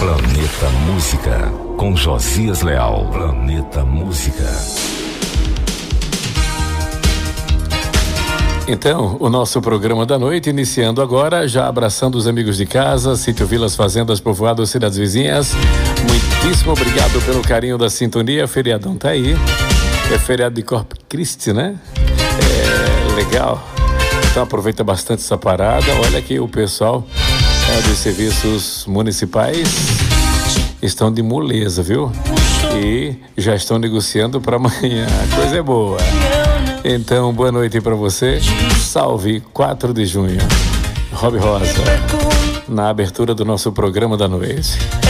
Planeta Música, com Josias Leal. Planeta Música. Então, o nosso programa da noite, iniciando agora, já abraçando os amigos de casa, sítio Vilas, fazendas, povoados, cidades vizinhas. Muitíssimo obrigado pelo carinho da sintonia. Feriadão tá aí. É feriado de Corpus Christi, né? É legal. Então aproveita bastante essa parada. Olha que o pessoal dos serviços municipais estão de moleza, viu? E já estão negociando para amanhã. A coisa é boa. Então, boa noite para você. Salve 4 de junho. Rob Rosa, na abertura do nosso programa da noite.